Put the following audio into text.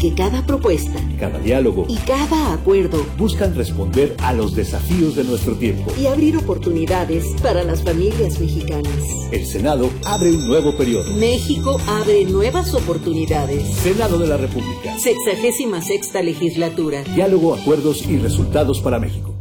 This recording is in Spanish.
porque cada propuesta, cada diálogo y cada acuerdo buscan responder a los desafíos de nuestro tiempo y abrir oportunidades para las familias mexicanas. El Senado abre un nuevo periodo. México abre nuevas oportunidades. Senado de la República. 66ª legislatura. Diálogo, acuerdos y resultados para México.